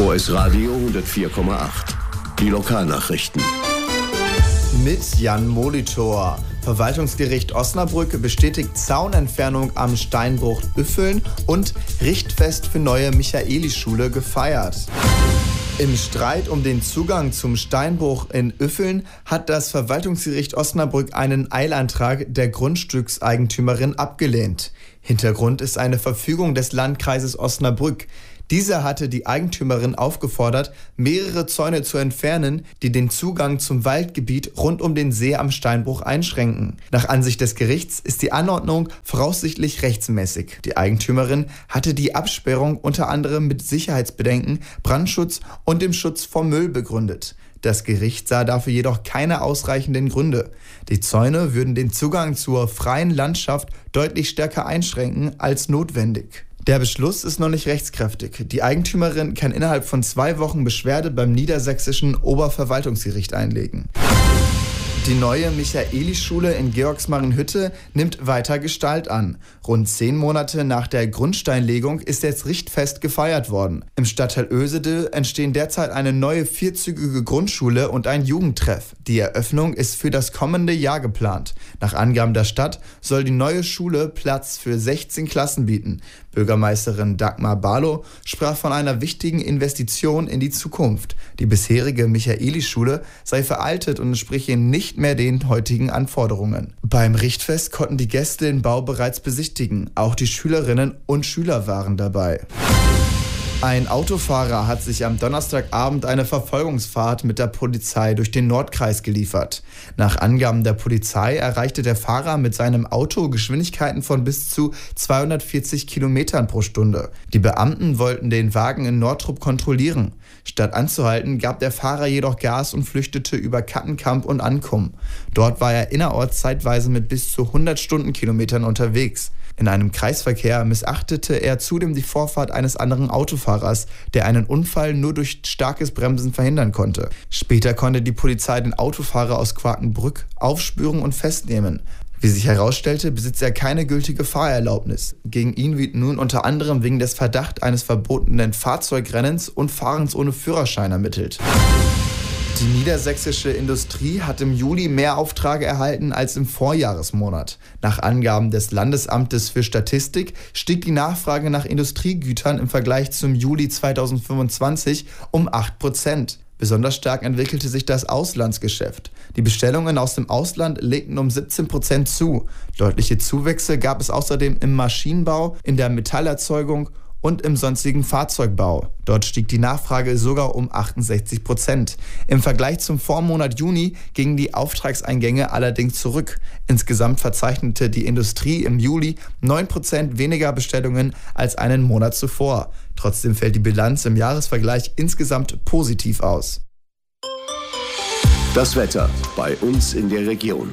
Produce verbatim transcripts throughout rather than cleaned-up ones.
O S Radio hundertvier Komma acht. Die Lokalnachrichten. Mit Jan Molitor. Verwaltungsgericht Osnabrück bestätigt Zaunentfernung am Steinbruch Üffeln und Richtfest für neue Michaelischule gefeiert. Im Streit um den Zugang zum Steinbruch in Üffeln hat das Verwaltungsgericht Osnabrück einen Eilantrag der Grundstückseigentümerin abgelehnt. Hintergrund ist eine Verfügung des Landkreises Osnabrück. Dieser hatte die Eigentümerin aufgefordert, mehrere Zäune zu entfernen, die den Zugang zum Waldgebiet rund um den See am Steinbruch einschränken. Nach Ansicht des Gerichts ist die Anordnung voraussichtlich rechtsmäßig. Die Eigentümerin hatte die Absperrung unter anderem mit Sicherheitsbedenken, Brandschutz und dem Schutz vor Müll begründet. Das Gericht sah dafür jedoch keine ausreichenden Gründe. Die Zäune würden den Zugang zur freien Landschaft deutlich stärker einschränken als notwendig. Der Beschluss ist noch nicht rechtskräftig. Die Eigentümerin kann innerhalb von zwei Wochen Beschwerde beim niedersächsischen Oberverwaltungsgericht einlegen. Die neue Michaelischule in Georgsmarienhütte nimmt weiter Gestalt an. Rund zehn Monate nach der Grundsteinlegung ist jetzt Richtfest gefeiert worden. Im Stadtteil Oesede entstehen derzeit eine neue vierzügige Grundschule und ein Jugendtreff. Die Eröffnung ist für das kommende Jahr geplant. Nach Angaben der Stadt soll die neue Schule Platz für sechzehn Klassen bieten. Bürgermeisterin Dagmar Barlow sprach von einer wichtigen Investition in die Zukunft. Die bisherige Michaelischule sei veraltet und entspreche nicht mehr den heutigen Anforderungen. Beim Richtfest konnten die Gäste den Bau bereits besichtigen. Auch die Schülerinnen und Schüler waren dabei. Ein Autofahrer hat sich am Donnerstagabend eine Verfolgungsfahrt mit der Polizei durch den Nordkreis geliefert. Nach Angaben der Polizei erreichte der Fahrer mit seinem Auto Geschwindigkeiten von bis zu zweihundertvierzig Kilometern pro Stunde. Die Beamten wollten den Wagen in Nordtrup kontrollieren. Statt anzuhalten, gab der Fahrer jedoch Gas und flüchtete über Kattenkamp und Ankum. Dort war er innerorts zeitweise mit bis zu hundert Stundenkilometern unterwegs. In einem Kreisverkehr missachtete er zudem die Vorfahrt eines anderen Autofahrers, der einen Unfall nur durch starkes Bremsen verhindern konnte. Später konnte die Polizei den Autofahrer aus Quakenbrück aufspüren und festnehmen. Wie sich herausstellte, besitzt er keine gültige Fahrerlaubnis. Gegen ihn wird nun unter anderem wegen des Verdachts eines verbotenen Fahrzeugrennens und Fahrens ohne Führerschein ermittelt. Die niedersächsische Industrie hat im Juli mehr Aufträge erhalten als im Vorjahresmonat. Nach Angaben des Landesamtes für Statistik stieg die Nachfrage nach Industriegütern im Vergleich zum Juli zweitausendfünfundzwanzig um acht Prozent. Besonders stark entwickelte sich das Auslandsgeschäft. Die Bestellungen aus dem Ausland legten um siebzehn Prozent zu. Deutliche Zuwächse gab es außerdem im Maschinenbau, in der Metallerzeugung und im sonstigen Fahrzeugbau. Dort stieg die Nachfrage sogar um achtundsechzig Prozent. Im Vergleich zum Vormonat Juni gingen die Auftragseingänge allerdings zurück. Insgesamt verzeichnete die Industrie im Juli neun Prozent weniger Bestellungen als einen Monat zuvor. Trotzdem fällt die Bilanz im Jahresvergleich insgesamt positiv aus. Das Wetter bei uns in der Region.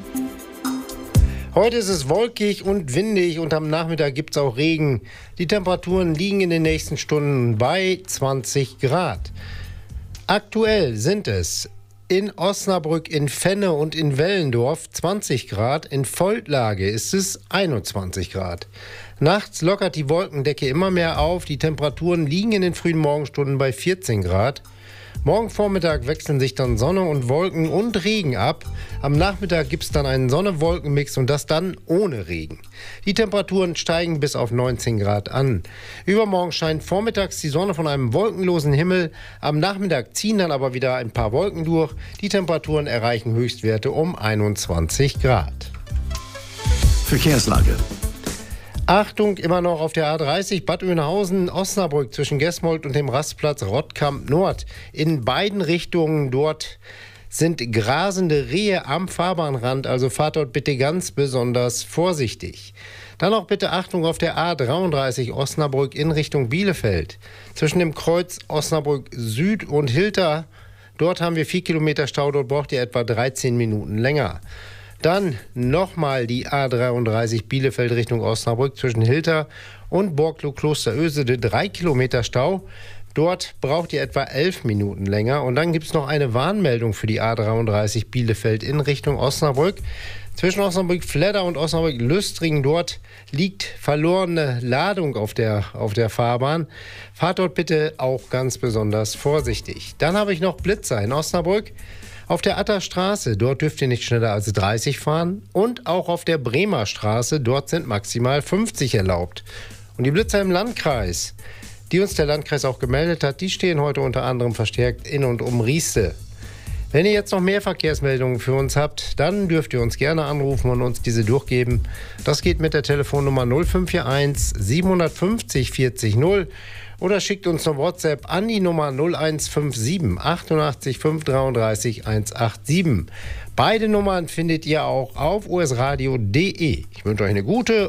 Heute ist es wolkig und windig und am Nachmittag gibt es auch Regen. Die Temperaturen liegen in den nächsten Stunden bei zwanzig Grad. Aktuell sind es in Osnabrück, in Fenne und in Wellendorf zwanzig Grad. In Voltlage ist es einundzwanzig Grad. Nachts lockert die Wolkendecke immer mehr auf. Die Temperaturen liegen in den frühen Morgenstunden bei vierzehn Grad. Morgen Vormittag wechseln sich dann Sonne und Wolken und Regen ab. Am Nachmittag gibt es dann einen Sonne-Wolken-Mix und das dann ohne Regen. Die Temperaturen steigen bis auf neunzehn Grad an. Übermorgen scheint vormittags die Sonne von einem wolkenlosen Himmel. Am Nachmittag ziehen dann aber wieder ein paar Wolken durch. Die Temperaturen erreichen Höchstwerte um einundzwanzig Grad. Verkehrslage. Achtung, immer noch auf der A dreißig Bad Oeynhausen, Osnabrück zwischen Gesmold und dem Rastplatz Rottkamp Nord. In beiden Richtungen dort sind grasende Rehe am Fahrbahnrand, also fahrt dort bitte ganz besonders vorsichtig. Dann auch bitte Achtung auf der A dreiunddreißig Osnabrück in Richtung Bielefeld. Zwischen dem Kreuz Osnabrück Süd und Hilter, dort haben wir vier Kilometer Stau, dort braucht ihr etwa dreizehn Minuten länger. Dann nochmal die A dreiunddreißig Bielefeld Richtung Osnabrück zwischen Hilter und Borglow-Kloster Oesede, drei Kilometer Stau. Dort braucht ihr etwa elf Minuten länger. Und dann gibt es noch eine Warnmeldung für die A dreiunddreißig Bielefeld in Richtung Osnabrück. Zwischen Osnabrück-Fledder und Osnabrück-Lüstringen, dort liegt verlorene Ladung auf der, auf der Fahrbahn. Fahrt dort bitte auch ganz besonders vorsichtig. Dann habe ich noch Blitzer in Osnabrück. Auf der Atterstraße, dort dürft ihr nicht schneller als dreißig fahren. Und auch auf der Bremer Straße, dort sind maximal fünfzig erlaubt. Und die Blitzer im Landkreis, die uns der Landkreis auch gemeldet hat, die stehen heute unter anderem verstärkt in und um Rieste. Wenn ihr jetzt noch mehr Verkehrsmeldungen für uns habt, dann dürft ihr uns gerne anrufen und uns diese durchgeben. Das geht mit der Telefonnummer null fünf vier eins sieben fünf null vierzig null oder schickt uns eine WhatsApp an die Nummer null eins fünf sieben achtundachtzig fünf dreiunddreißig hundertsiebenundachtzig. Beide Nummern findet ihr auch auf o s radio punkt d e. Ich wünsche euch eine gute